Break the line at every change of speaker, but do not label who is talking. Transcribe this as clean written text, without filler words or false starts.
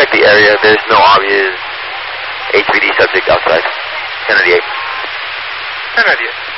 check the area. There's no obvious HVD subject outside. 1098.
1098.